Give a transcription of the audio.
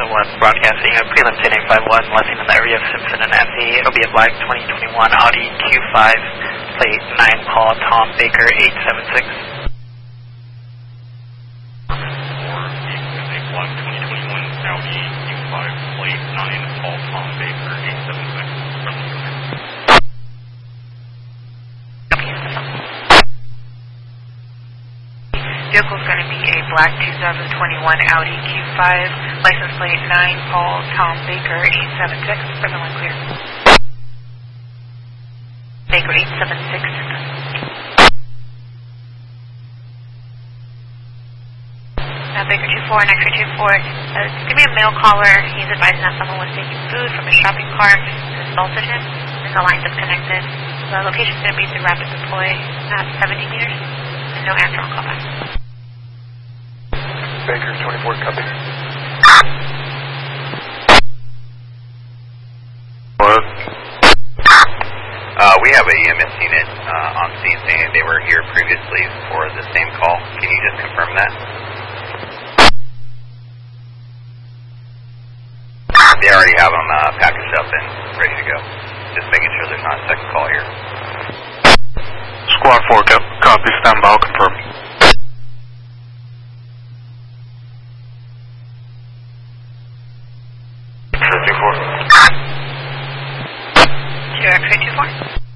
911 broadcasting a prelim 10851 Lessing in the area of Simpson and FE. It'll be a black 2021 Audi Q5, plate 9 Paul Tom Baker 876. Black 2021 Audi Q5, plate 9 Paul Tom Baker 876. Vehicle is going to be a black 2021 Audi Q5, license plate 9 Paul Tom Baker 876, present line clear. Baker 876. Baker 24 and X-ray 24. It's going to be a male caller. He's advising that someone was taking food from a shopping cart and assaulted him, and the line disconnected. The location is going to be the rapid deploy at 70 meters, and no answer on callback. Baker 24, copy. Hello? We have a EMS unit on scene saying they were here previously for the same call. Can you just confirm that? They already have them packaged up and ready to go. Just making sure there's not a second call here. Squad 4, copy, stand by, I'll confirm. X-ray 24.